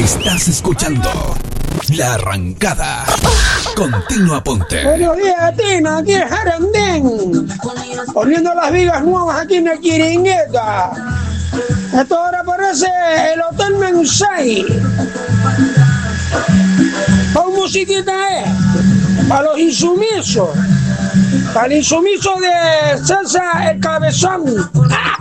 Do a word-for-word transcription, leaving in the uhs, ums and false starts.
Estás escuchando La Arrancada. Continua Ponte. Buenos días, Tina. Aquí es Jarandén. Poniendo las vigas nuevas aquí en la Chiringueta. Esto ahora parece el Hotel Mensai. ¿Qué musiquita es? Para los insumisos. Para el insumiso de César el Cabezón. ¡Ah!